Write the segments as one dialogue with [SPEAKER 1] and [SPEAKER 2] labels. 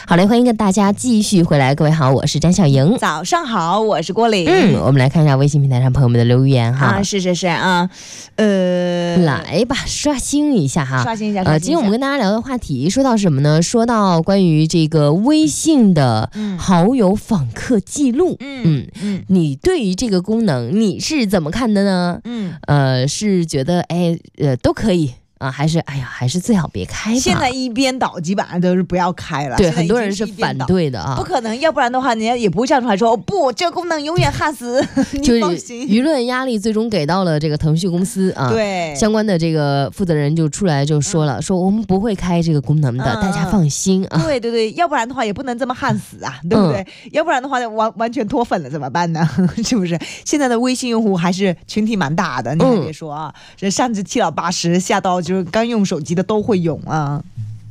[SPEAKER 1] 好嘞，欢迎跟大家继续回来，各位好，我是张小莹。
[SPEAKER 2] 早上好，我是郭玲。
[SPEAKER 1] 我们来看一下微信平台上朋友们的留言哈。
[SPEAKER 2] 啊，是啊，
[SPEAKER 1] 来吧，刷新一下哈。
[SPEAKER 2] 刷新一下。
[SPEAKER 1] 今天我们跟大家聊的话题说到什么呢？说到关于这个微信的好友访客记录。你对于这个功能你是怎么看的呢？是觉得都可以。还是最好别开吧。
[SPEAKER 2] 现在一边倒基本上都是不要开了。
[SPEAKER 1] 对，很多人是反对的啊，
[SPEAKER 2] 不可能，要不然的话，人家也不会站出来说不，这个功能永远焊死。
[SPEAKER 1] 就是舆论压力最终给到了这个腾讯公司啊，
[SPEAKER 2] 对，
[SPEAKER 1] 相关的这个负责人就出来就说了，说我们不会开这个功能的，大家放心啊。
[SPEAKER 2] 对，要不然的话也不能这么焊死啊，对不对？要不然的话完全脱粉了怎么办呢？是不是？现在的微信用户还是群体蛮大的，你还别说啊，这上至7老80，下到就是刚用手机的都会用啊。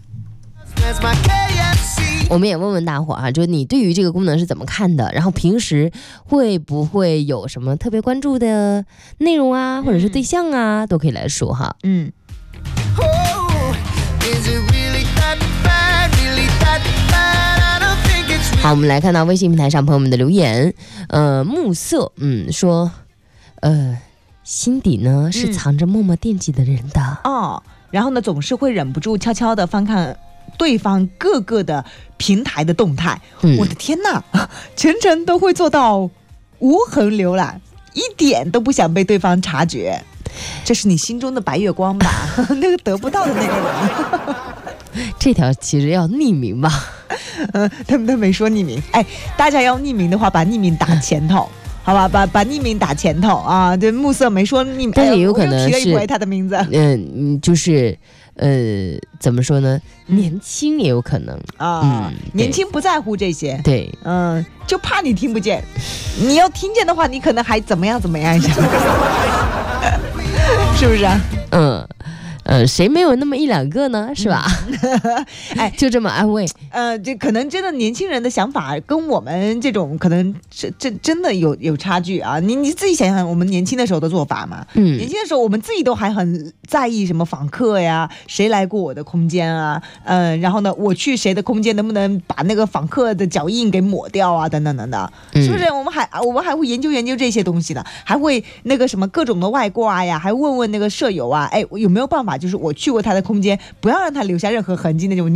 [SPEAKER 1] 我们也问问大伙啊，就是你对于这个功能是怎么看的？然后平时会不会有什么特别关注的内容啊，或者是对象啊，都可以来说哈。好，我们来看到微信平台上朋友们的留言。暮色说，心底呢是藏着默默惦记的人的
[SPEAKER 2] 然后呢总是会忍不住悄悄的翻看对方各个的平台的动态。我的天哪，全程都会做到无痕浏览，一点都不想被对方察觉。这是你心中的白月光吧？那个得不到的那个人。
[SPEAKER 1] 这条其实要匿名吧？
[SPEAKER 2] 他没说匿名。大家要匿名的话，把匿名打前头。好吧，把匿名打前头啊！这暮色没说匿名，
[SPEAKER 1] 但也有可能是
[SPEAKER 2] 我又提了一回他的名字。
[SPEAKER 1] 就是怎么说呢？年轻也有可能
[SPEAKER 2] 啊，年轻不在乎这些。
[SPEAKER 1] 对，
[SPEAKER 2] 就怕你听不见。你要听见的话，你可能还怎么样一下，是不是啊？
[SPEAKER 1] 谁没有那么一两个呢？是吧？就这么安慰。
[SPEAKER 2] 这可能真的年轻人的想法跟我们这种可能真的有差距啊！你自己想想，我们年轻的时候的做法嘛。年轻的时候我们自己都还很在意什么访客呀，谁来过我的空间啊，然后呢，我去谁的空间能不能把那个访客的脚印给抹掉啊，等等等等，是不是？我们还会研究这些东西的，还会那个什么各种的外挂呀，还问那个舍友啊，有没有办法？就是我去过他的空间，不要让他留下任何痕迹那种。